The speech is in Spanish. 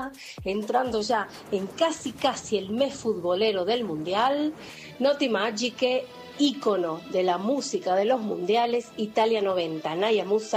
Italia, entrando ya en casi el mes futbolero del Mundial. Noti Magiche, ícono de la música de los mundiales, Italia 90, Naya Musa.